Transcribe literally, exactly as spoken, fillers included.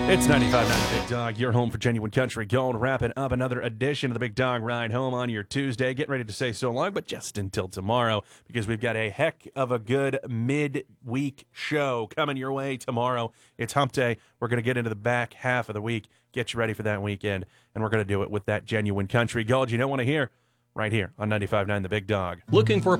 It's ninety-five point nine Big Dog, your home for genuine country gold, wrapping up another edition of the Big Dog Ride Home on your Tuesday. Getting ready to say so long, but just until tomorrow, because we've got a heck of a good mid-week show coming your way tomorrow. It's hump day. We're going to get into the back half of the week, get you ready for that weekend, and we're going to do it with that genuine country gold you don't want to hear right here on ninety-five point nine The Big Dog. Looking for a